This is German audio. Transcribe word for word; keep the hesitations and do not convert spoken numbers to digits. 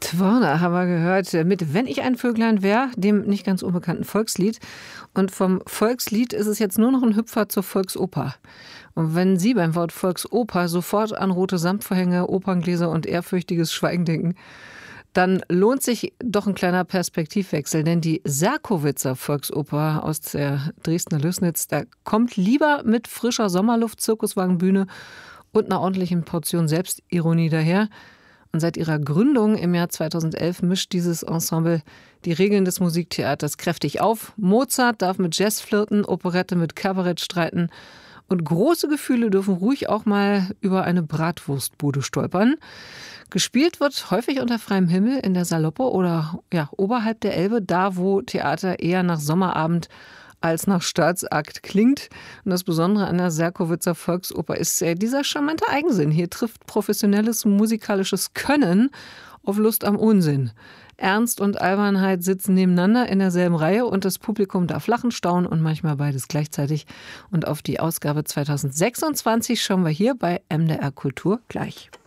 Twörner haben wir gehört mit Wenn ich ein Vöglein wär, dem nicht ganz unbekannten Volkslied. Und vom Volkslied ist es jetzt nur noch ein Hüpfer zur Volksoper. Und wenn Sie beim Wort Volksoper sofort an rote Samtvorhänge, Operngläser und ehrfürchtiges Schweigen denken, dann lohnt sich doch ein kleiner Perspektivwechsel. Denn die Serkowitzer Volksoper aus der Dresdner Lößnitz, da kommt lieber mit frischer Sommerluft, Zirkuswagenbühne und einer ordentlichen Portion Selbstironie daher. Und seit ihrer Gründung im Jahr zweitausendelf mischt dieses Ensemble die Regeln des Musiktheaters kräftig auf. Mozart darf mit Jazz flirten, Operette mit Kabarett streiten und große Gefühle dürfen ruhig auch mal über eine Bratwurstbude stolpern. Gespielt wird häufig unter freiem Himmel in der Saloppe oder ja, oberhalb der Elbe, da wo Theater eher nach Sommerabend als nach Staatsakt klingt. Und das Besondere an der Serkowitzer Volksoper ist äh, dieser charmante Eigensinn. Hier trifft professionelles musikalisches Können auf Lust am Unsinn. Ernst und Albernheit sitzen nebeneinander in derselben Reihe und das Publikum darf lachen, staunen und manchmal beides gleichzeitig. Und auf die Ausgabe zweitausendsechsundzwanzig schauen wir hier bei M D R Kultur gleich.